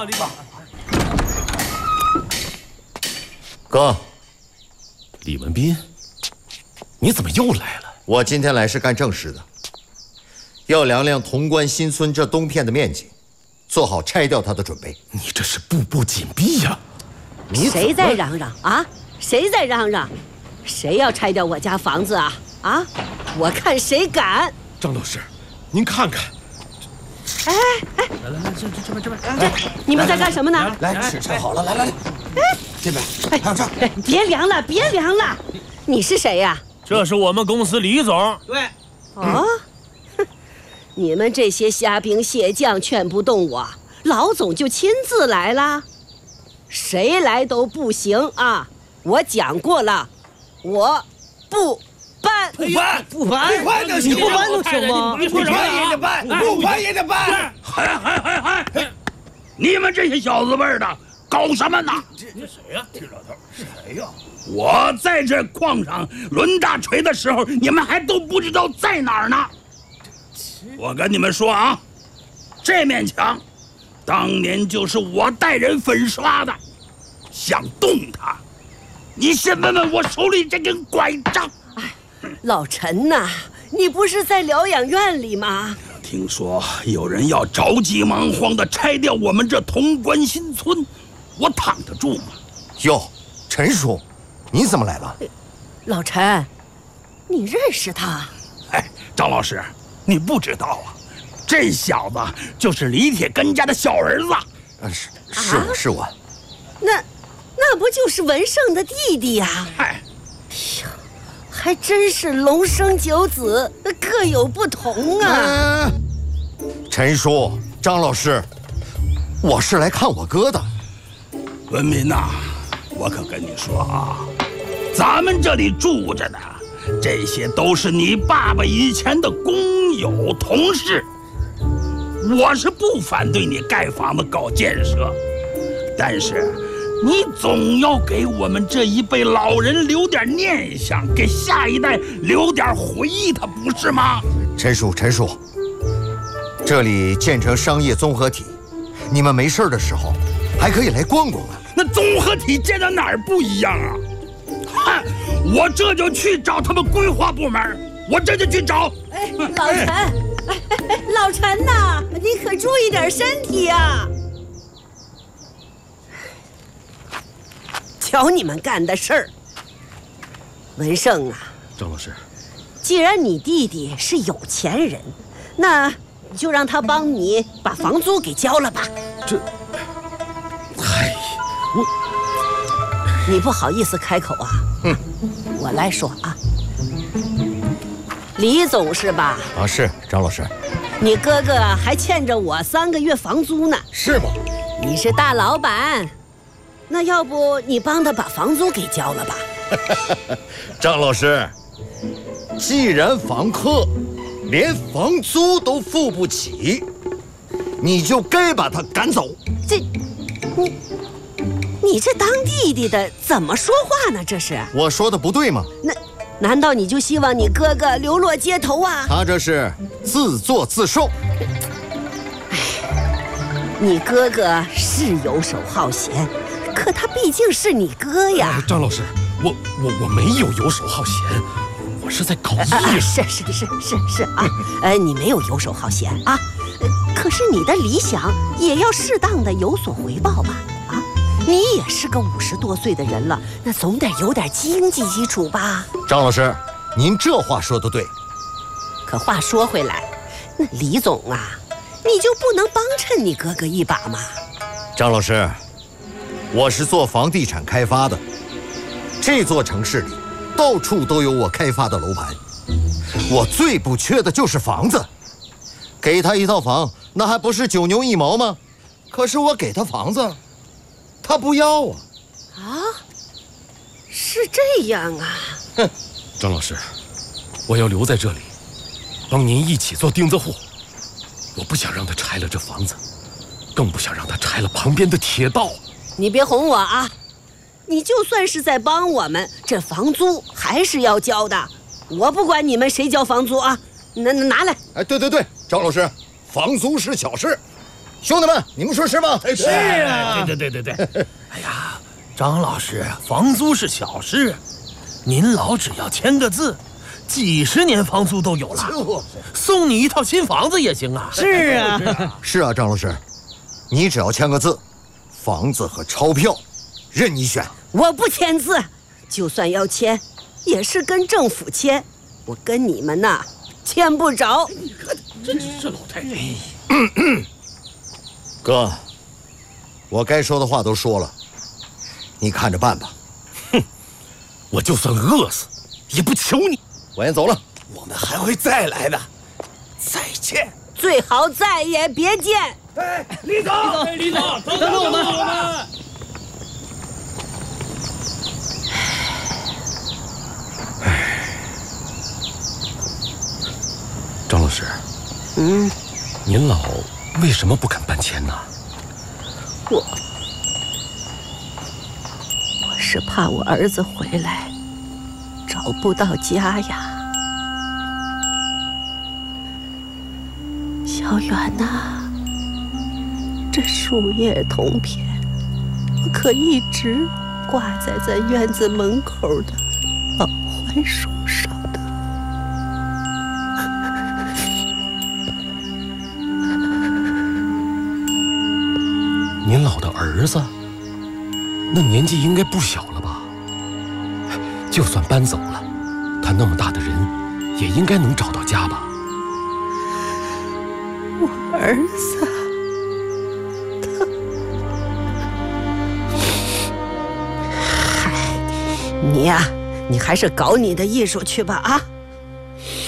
李宝。 哥， 李文斌，你怎么又来了？ 我今天来是干正事的，要量量潼关新村这东片的面积，做好拆掉它的准备。 你这是步步紧逼呀！ 谁在嚷嚷啊？谁在嚷嚷？谁要拆掉我家房子啊？啊！我看谁敢！ 张老师，您看看。 哎， 来，这边。 你们在干什么呢？ 来，吃好了，来，这边，还有这儿。 别凉了，别凉了！你是谁呀？ 这是我们公司李总。 对。 哦，哼，你们这些虾兵蟹将劝不动我，老总就亲自来了。谁来都不行啊！我讲过了，我不搬。 不搬就行， 你不搬就行吗？ 不搬也得搬，不搬也得搬。 嗨！你们这些小子辈的搞什么呢？ 这谁呀？这老头是谁呀？ 我在这矿上抡大锤的时候，你们还都不知道在哪儿呢。我跟你们说啊，这面墙当年就是我带人粉刷的，想动它，你先问问我手里这根拐杖。 老陈呐，你不是在疗养院里吗？ 听说有人要着急忙慌地拆掉我们这潼关新村，我躺得住吗？ 哟，陈叔，你怎么来了？ 老陈，你认识他？ 哎，张老师，你不知道啊，这小子就是李铁根家的小儿子。 是我。 那不就是文胜的弟弟呀？ 嗨， 还真是龙生九子，各有不同啊！ 陈叔，张老师，我是来看我哥的。 文民呐，我可跟你说啊，咱们这里住着的这些都是你爸爸以前的工友同事。我是不反对你盖房子搞建设，但是你总要给我们这一辈老人留点念想，给下一代留点回忆，他不是吗？ 陈叔，这里建成商业综合体，你们没事的时候还可以来逛逛啊。 那综合体建到哪儿不一样啊？嗨，我这就去找他们规划部门，我这就去找。 哎，老陈，老陈呐，你可注意点身体呀！瞧你们干的事儿，文胜啊， 张老师， 既然你弟弟是有钱人，那就让他帮你把房租给交了吧。你不好意思开口啊？我来说啊，李总是吧？ 啊，是张老师。 你哥哥还欠着我3个月房租呢。 是吗？ 你是大老板，那要不你帮他把房租给交了吧？ 张老师，既然房客连房租都付不起，你就该把他赶走。 你这当弟弟的怎么说话呢？这是我说的不对吗？ 难道你就希望你哥哥流落街头啊？ 他这是自作自受。 你哥哥是游手好闲，可他毕竟是你哥呀。 张老师，我没有游手好闲，我是在搞艺术。 是啊，你没有游手好闲啊，可是你的理想也要适当的有所回报吧？啊，你也是个50多岁的人了，那总得有点经济基础吧？ 张老师，您这话说得对。 可话说回来，那李总啊，你就不能帮衬你哥哥一把吗？ 张老师，我是做房地产开发的，这座城市里到处都有我开发的楼盘，我最不缺的就是房子。给他一套房，那还不是9牛1毛吗？可是我给他房子，他不要啊。 啊，是这样啊。 哼， 张老师，我要留在这里，帮您一起做钉子户。我不想让他拆了这房子，更不想让他拆了旁边的铁道。 你别哄我啊！你就算是在帮我们，这房租还是要交的。我不管你们谁交房租啊，拿来。 哎，对，张老师，房租是小事， 兄弟们，你们说是吗？ 是啊， 对。哎呀，张老师，房租是小事，您老只要签个字，几十年房租都有了，送你一套新房子也行啊。 是啊， 是啊，张老师，你只要签个字，房子和钞票任你选。 我不签字，就算要签，也是跟政府签，我跟你们呐签不着。 这老太太， 哥，我该说的话都说了，你看着办吧。 我就算饿死，也不求你。 我先走了。 我们还会再来的，再见。 最好再也别见。 哎，李总， 李总，等等我们。 张老师，您老为什么不肯搬迁呢？ 我是怕我儿子回来找不到家呀。小远呐，这树叶铜片，我可一直挂在咱院子门口的老槐树上的。 您老的儿子，那年纪应该不小了吧？就算搬走了，他那么大的人，也应该能找到家吧？ 我儿子，嗨，你呀，你还是搞你的艺术去吧啊！